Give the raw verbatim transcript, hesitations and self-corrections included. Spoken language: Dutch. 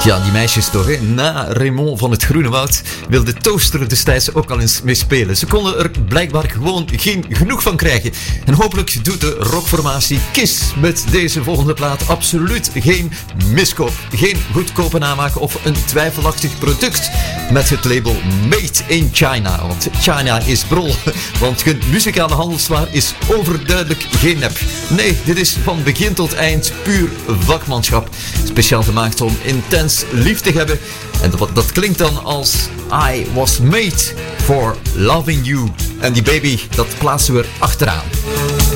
Ja, die meisjes toch, hè? Na Raymond van het Groene Woud wilde Toaster destijds ook al eens mee spelen. Ze konden er blijkbaar gewoon geen genoeg van krijgen. En hopelijk doet de rockformatie Kiss met deze volgende plaat absoluut geen miskoop. Geen goedkope namaak of een twijfelachtig product met het label Made in China. Want China is brol, want hun muzikale handelswaar is overduidelijk geen nep. Nee, dit is van begin tot eind puur vakmanschap. Speciaal gemaakt om intens lief te hebben. En dat, dat klinkt dan als I was made for loving you. En die baby, dat plaatsen we er achteraan.